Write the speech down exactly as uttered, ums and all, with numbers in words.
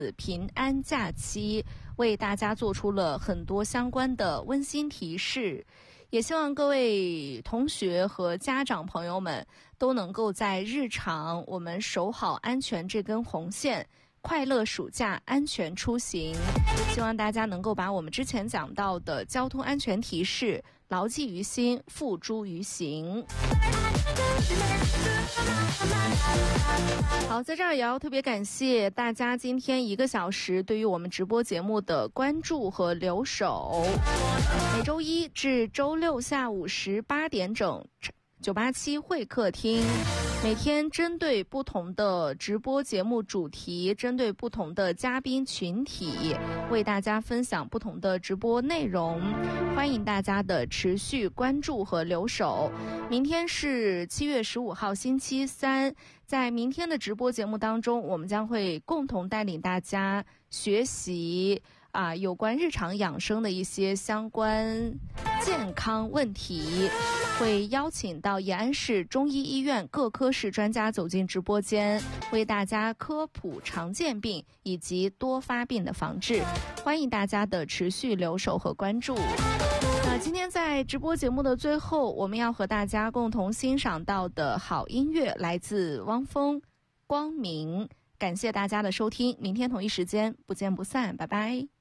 平安假期，为大家做出了很多相关的温馨提示，也希望各位同学和家长朋友们都能够在日常我们守好安全这根红线，快乐暑假，安全出行。希望大家能够把我们之前讲到的交通安全提示牢记于心，付诸于行。好，在这儿也要特别感谢大家今天一个小时对于我们直播节目的关注和留守。每周一至周六下午十八点整，九八七会客厅，每天针对不同的直播节目主题，针对不同的嘉宾群体，为大家分享不同的直播内容，欢迎大家的持续关注和留守。明天是七月十五号星期三，在明天的直播节目当中，我们将会共同带领大家学习啊有关日常养生的一些相关健康问题，会邀请到延安市中医医院各科室专家走进直播间，为大家科普常见病以及多发病的防治，欢迎大家的持续留守和关注。那今天在直播节目的最后，我们要和大家共同欣赏到的好音乐来自汪峰《光明》，感谢大家的收听，明天同一时间不见不散，拜拜。